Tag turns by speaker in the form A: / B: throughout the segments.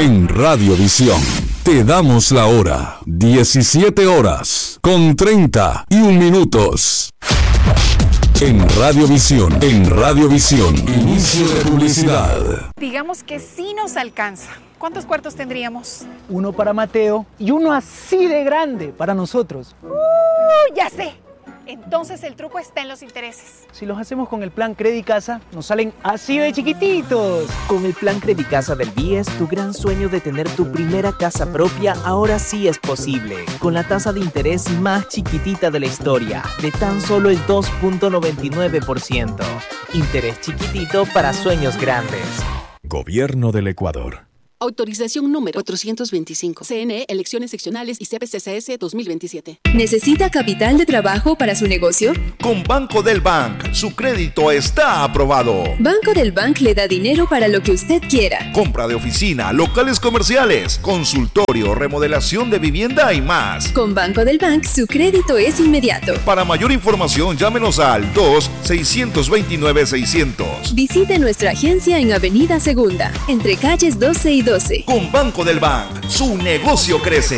A: En Radiovisión te damos la hora, 17:31 En Radiovisión, inicio de publicidad.
B: Digamos que sí nos alcanza. ¿Cuántos cuartos tendríamos?
C: Uno para Mateo y uno así de grande para nosotros.
B: Ya sé. Entonces el truco está en los intereses.
C: Si los hacemos con el plan Credicasa, nos salen así de chiquititos.
D: Con el plan Credicasa del BIES, tu gran sueño de tener tu primera casa propia ahora sí es posible. Con la tasa de interés más chiquitita de la historia, de tan solo el 2.99%. Interés chiquitito para sueños grandes.
A: Gobierno del Ecuador.
E: Autorización número 425. CNE, Elecciones Seccionales y CPCCS 2027.
F: ¿Necesita capital de trabajo para su negocio?
G: Con Banco del Bank, su crédito está aprobado.
F: Banco del Bank le da dinero para lo que usted quiera.
G: Compra de oficina, locales comerciales, consultorio, remodelación de vivienda y más.
F: Con Banco del Bank, su crédito es inmediato.
G: Para mayor información, llámenos al 2-629-600.
F: Visite nuestra agencia en Avenida Segunda, entre calles 12 y 12.
G: Con Banco del Bank, su negocio crece.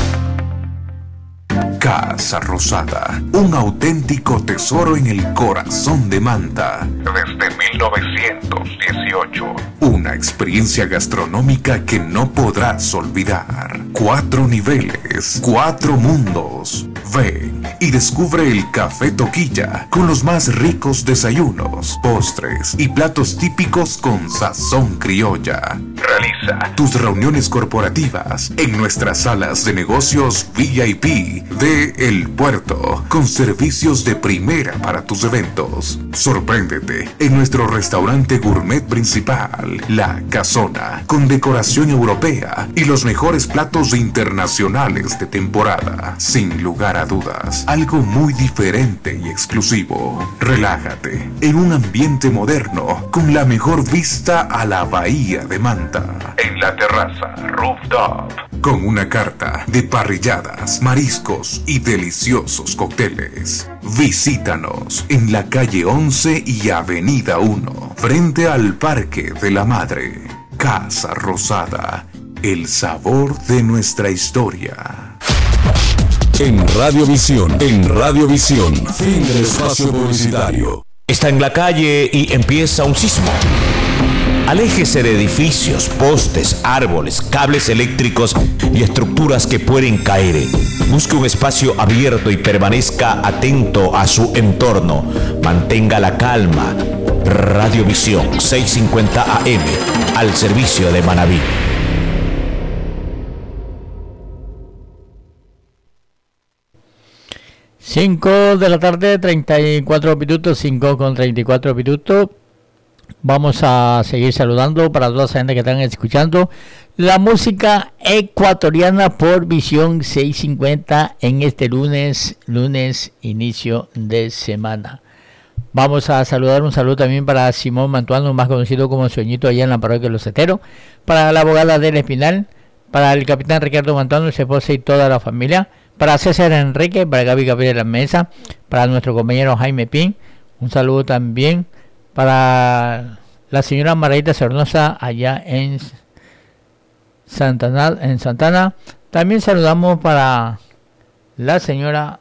H: Casa Rosada, un auténtico tesoro en el corazón de Manta. Desde 1918. Una experiencia gastronómica que no podrás olvidar. 4 niveles, 4 mundos. Ven y descubre el Café Toquilla con los más ricos desayunos, postres y platos típicos con sazón criolla. Realiza tus reuniones corporativas en nuestras salas de negocios VIP de El Puerto, con servicios de primera para tus eventos. Sorpréndete en nuestro restaurante gourmet principal, La Casona, con decoración europea y los mejores platos internacionales de temporada. Sin lugar a dudas, algo muy diferente y exclusivo. Relájate en un ambiente moderno con la mejor vista a la bahía de Manta. En la terraza Rooftop, con una carta de parrilladas, mariscos y deliciosos cócteles. Visítanos en la calle 11 y avenida 1, frente al Parque de la Madre. Casa Rosada, el sabor de nuestra historia.
A: En Radiovisión, fin del espacio publicitario.
I: Está en la calle y empieza un sismo. Aléjese de edificios, postes, árboles, cables eléctricos y estructuras que pueden caer. Busque un espacio abierto y permanezca atento a su entorno. Mantenga la calma. Radiovisión 650 AM, al servicio de Manabí.
J: 5 de la tarde, 34 minutos, 5:34 minutos. Vamos a seguir saludando para toda esa gente que están escuchando la música ecuatoriana por Visión 650 en este lunes inicio de semana. Vamos a saludar, un saludo también para Simón Mantuano, más conocido como Sueñito, allá en la parroquia de Los Ceteros, para la abogada Adela Espinal, para el capitán Ricardo Mantuano, su esposa y toda la familia, para César Enrique, para Gaby Gabriel de la Mesa, para nuestro compañero Jaime Pin, un saludo también para la señora Margarita Sornosa allá en Santana. También saludamos para la señora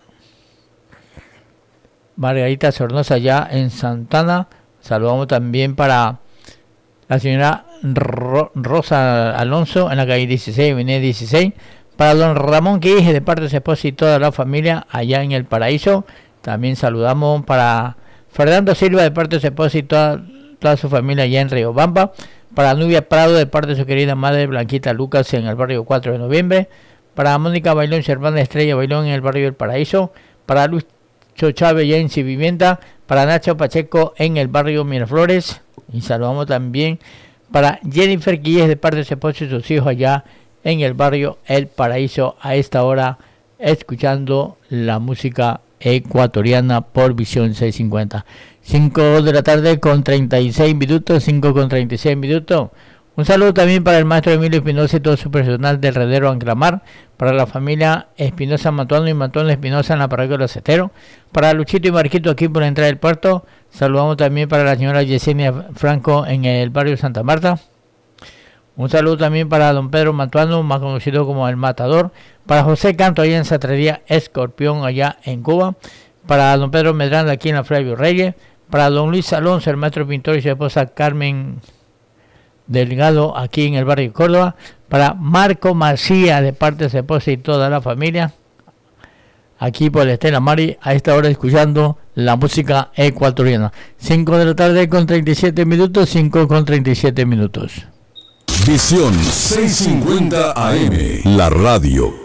J: Margarita Sornosa allá en Santana. Saludamos también para la señora Rosa Alonso en la calle 16, avenida 16. Para don Ramón Quije de parte de su esposa y toda la familia allá en El Paraíso. También saludamos para Fernando Silva de parte de su esposa y toda su familia allá en Riobamba. Para Nubia Prado de parte de su querida madre Blanquita Lucas en el barrio 4 de noviembre. Para Mónica Bailón, su hermana Estrella Bailón en el barrio El Paraíso. Para Luis Chávez ya en Vivienda. Para Nacho Pacheco en el barrio Miraflores. Y saludamos también para Jennifer Quilles de parte de su esposa y sus hijos allá en el barrio El Paraíso, a esta hora escuchando la música ecuatoriana por Visión 650. 5 de la tarde con 36 minutos, 5:36 minutos. Un saludo también para el maestro Emilio Espinosa y todo su personal del Redero Anclamar, para la familia Espinosa Mantuano y Mantuano Espinosa en la parroquia de Los Ceteros, para Luchito y Marquito aquí por la entrada del puerto. Saludamos también para la señora Yesenia Franco en el barrio Santa Marta. Un saludo también para don Pedro Mantuano, más conocido como El Matador. Para José Canto, allá en Satrería Escorpión, allá en Cuba. Para don Pedro Medrano, aquí en la Flavio Reyes. Para don Luis Alonso, el maestro pintor, y su esposa Carmen Delgado, aquí en el barrio de Córdoba. Para Marco Macía, de parte de su esposa y toda la familia, aquí por el Estela Mari, a esta hora escuchando la música ecuatoriana. 5 de la tarde con 37 minutos, 5 con 37 minutos.
A: Visión 650 AM, la radio